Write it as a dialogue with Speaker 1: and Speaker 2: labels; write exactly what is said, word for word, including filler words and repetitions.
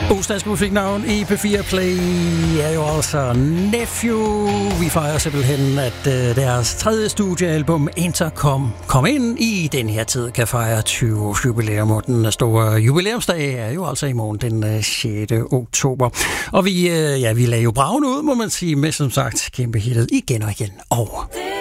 Speaker 1: Dansk musiknavn i P fire Play er jo altså Nephew. Vi fejrer simpelthen, at uh, deres tredje studiealbum Intercom kom ind i den her tid, kan fejre tyve års jubilæum, og den store jubilæumsdag er jo altså i morgen den uh, sjette oktober. Og vi, uh, ja, vi lagde jo braven ud, må man sige, med som sagt kæmpe hittet igen og igen. Og